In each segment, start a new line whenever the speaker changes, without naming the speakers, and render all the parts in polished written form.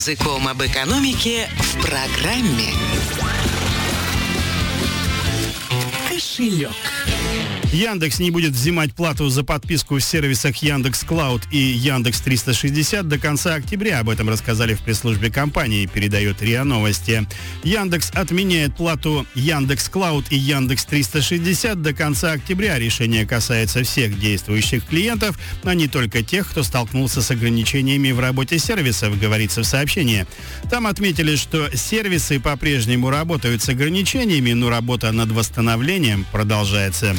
Языком об экономике в программе «Кошелек».
Яндекс не будет взимать плату за подписку в сервисах Яндекс.Клауд и Яндекс.360 до конца октября. Об этом рассказали в пресс-службе компании, передает РИА Новости. Яндекс отменяет плату Яндекс.Клауд и Яндекс.360 до конца октября. Решение касается всех действующих клиентов, а не только тех, кто столкнулся с ограничениями в работе сервисов, говорится в сообщении. Там отметили, что сервисы по-прежнему работают с ограничениями, но работа над восстановлением продолжается.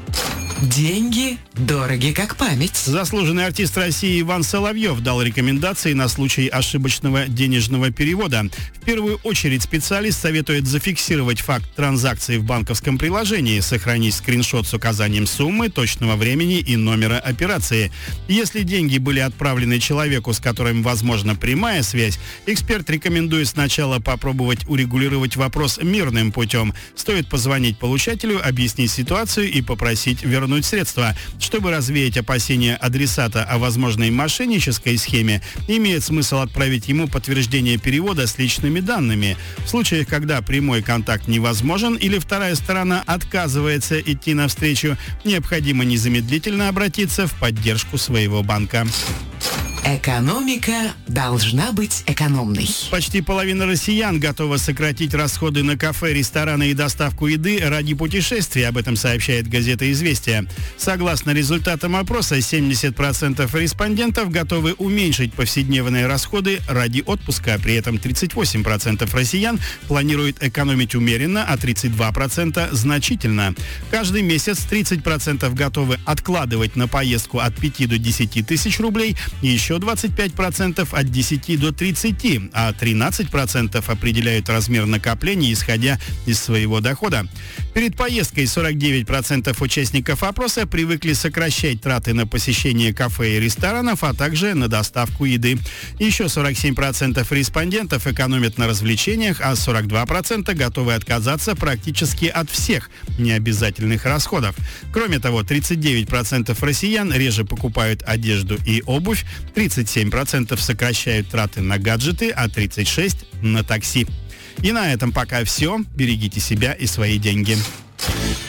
Деньги дороги как память.
Заслуженный артист России Иван Соловьев дал рекомендации на случай ошибочного денежного перевода. В первую очередь специалист советует зафиксировать факт транзакции в банковском приложении, сохранить скриншот с указанием суммы, точного времени и номера операции. Если деньги были отправлены человеку, с которым возможна прямая связь, эксперт рекомендует сначала попробовать урегулировать вопрос мирным путем. Стоит позвонить получателю, объяснить ситуацию и попросить вернуть средства. Чтобы развеять опасения адресата о возможной мошеннической схеме, имеет смысл отправить ему подтверждение перевода с личными данными. В случаях, когда прямой контакт невозможен или вторая сторона отказывается идти навстречу, необходимо незамедлительно обратиться в поддержку своего банка.
Экономика должна быть экономной.
Почти половина россиян готова сократить расходы на кафе, рестораны и доставку еды ради путешествий. Об этом сообщает газета «Известия». Согласно результатам опроса, 70% респондентов готовы уменьшить повседневные расходы ради отпуска. При этом 38% россиян планируют экономить умеренно, а 32% значительно. Каждый месяц 30% готовы откладывать на поездку от 5 до 10 тысяч рублей, и еще 25% от 10 до 30, а 13% определяют размер накоплений, исходя из своего дохода. Перед поездкой 49% участников опроса привыкли сокращать траты на посещение кафе и ресторанов, а также на доставку еды. Еще 47% респондентов экономят на развлечениях, а 42% готовы отказаться практически от всех необязательных расходов. Кроме того, 39% россиян реже покупают одежду и обувь, 37% сокращают траты на гаджеты, а 36% на такси. И на этом пока все. Берегите себя и свои деньги.